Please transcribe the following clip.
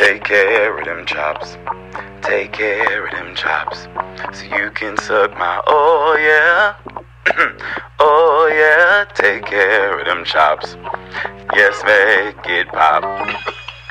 Take care of them chops. Take care of them chops. So you can suck my, oh yeah. Oh yeah, take care of them chops. Yes, make it pop.